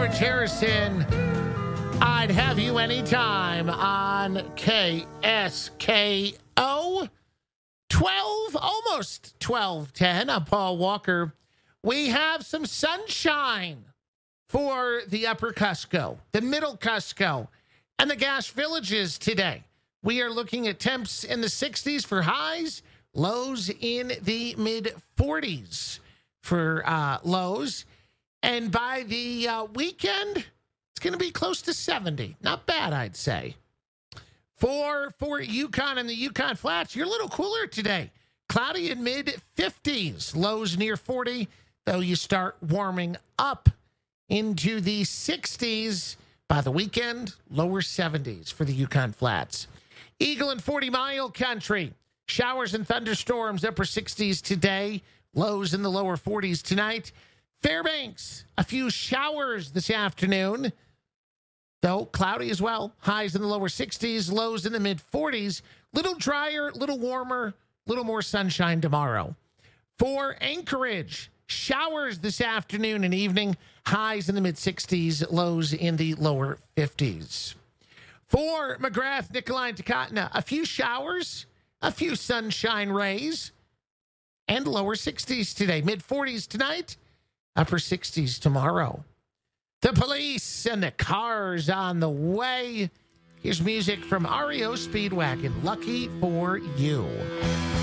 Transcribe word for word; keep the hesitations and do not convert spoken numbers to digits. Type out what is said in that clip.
George Harrison. I'd have you anytime on K S K O. twelve, almost twelve ten. I'm Paul Walker. We have some sunshine for the Upper Cusco, the Middle Cusco, and the Gash Villages today. We are looking at temps in the sixties for highs, lows in the mid forties for uh, lows. And by the uh, weekend, it's going to be close to seventy. Not bad, I'd say. For, for Yukon and the Yukon Flats, you're a little cooler today. Cloudy in mid fifties, lows near forty, though you start warming up into the sixties. By the weekend, lower seventies for the Yukon Flats. Eagle and forty Mile Country, showers and thunderstorms, upper sixties today, lows in the lower forties tonight. Fairbanks, a few showers this afternoon, though cloudy as well. Highs in the lower sixties, lows in the mid forties. Little drier, little warmer, little more sunshine tomorrow. For Anchorage, showers this afternoon and evening. Highs in the mid sixties, lows in the lower fifties. For McGrath, Nikolai, and Tecotna, a few showers, a few sunshine rays, and lower sixties today. mid forties tonight, upper sixties tomorrow. The Police and the Cars on the way. Here's music from R E O Speedwagon, Lucky for You.